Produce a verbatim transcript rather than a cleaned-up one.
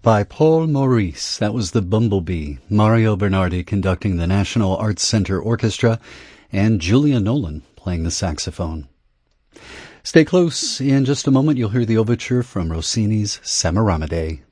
By Paul Maurice. That was the Bumblebee. Mario Bernardi conducting the National Arts Center Orchestra and Julia Nolan playing the saxophone. Stay close. In just a moment, you'll hear the overture from Rossini's Semiramide.